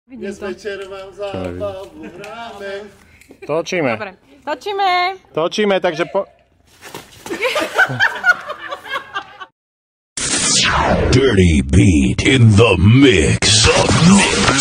Dnes večer vám zábavu hráme. Točíme. Dobre, točíme. Točíme, takže Dirty Beat in the mix.